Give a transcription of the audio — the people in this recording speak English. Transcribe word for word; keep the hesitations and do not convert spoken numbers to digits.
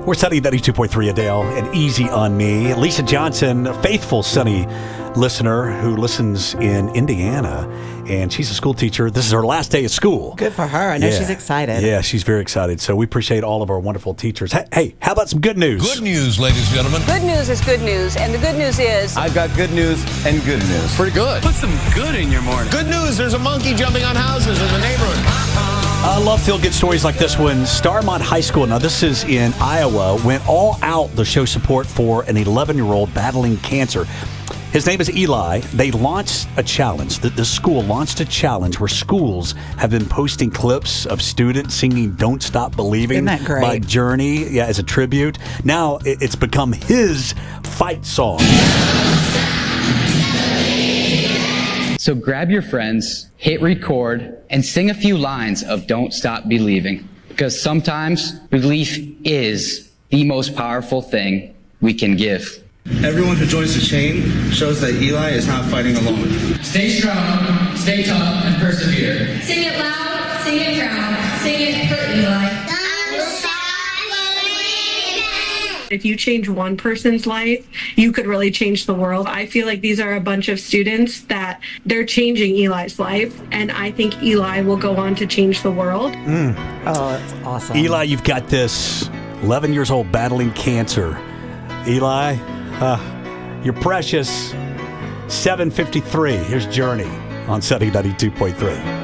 We're Sunny ninety-two point three Adele and Easy on Me. Lisa Johnson, a faithful Sunny listener who listens in Indiana, and she's a school teacher. This is her last day of school. Good for her. I know Yeah. she's excited. Yeah, she's very excited. So we appreciate all of our wonderful teachers. Hey, hey, how about some good news? Good news, ladies and gentlemen. Good news is good news, and the good news is... I've got good news and good news. Pretty good. Put some good in your morning. Good news, there's a monkey jumping on houses in the neighborhood. I love feel-good stories like this one. Starmont High School, now this is in Iowa, went all out to show support for an eleven-year-old battling cancer. His name is Eli. They launched a challenge. The, the school launched a challenge where schools have been posting clips of students singing Don't Stop Believing Isn't that great? by Journey, yeah, as a tribute. Now it, it's become his fight song. So grab your friends, hit record, and sing a few lines of Don't Stop Believing. Because sometimes belief is the most powerful thing we can give. Everyone who joins the chain shows that Eli is not fighting alone. Stay strong, stay tough, and persevere. Sing it loud, sing it proud, sing it for Eli. If you change one person's life, you could really change the world. I feel like these are a bunch of students that they're changing Eli's life, and I think Eli will go on to change the world. Mm. Oh, that's awesome. Eli, you've got this eleven years old battling cancer. Eli, uh, you're precious. seven fifty-three. Here's Journey on Sunny ninety-two point three.